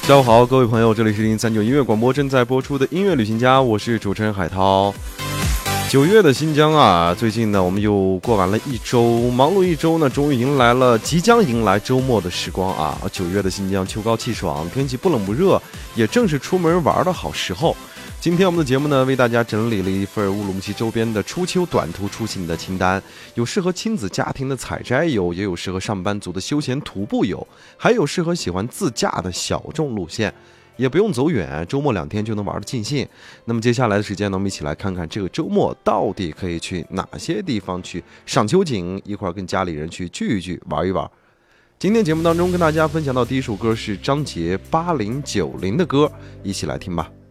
下午好，各位朋友，这里是039音乐广播正在播出的音乐旅行家，我是主持人海涛。9月的新疆啊，最近呢我们又过完了一周，忙碌一周呢，终于即将迎来周末的时光啊。9月的新疆秋高气爽，天气不冷不热，也正是出门玩的好时候。今天我们的节目呢，为大家整理了一份乌鲁木齐周边的初秋短途出行的清单，有适合亲子家庭的采摘游，也有适合上班族的休闲徒步游，还有适合喜欢自驾的小众路线，也不用走远，周末2天就能玩得尽兴。那么接下来的时间呢，我们一起来看看这个周末到底可以去哪些地方去赏秋景，一块跟家里人去聚一聚，玩一玩。今天节目当中跟大家分享到第一首歌是张杰8090的歌，一起来听吧。